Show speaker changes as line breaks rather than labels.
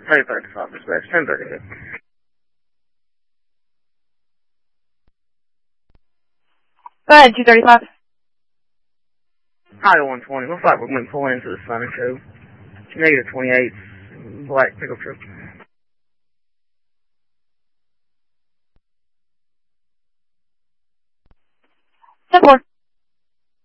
3035, dispatch, 1030.
Go ahead, 235.
Highway 120, looks like we're going to pull into the Sunny Show. Negative 28, black pickup truck.
10-4.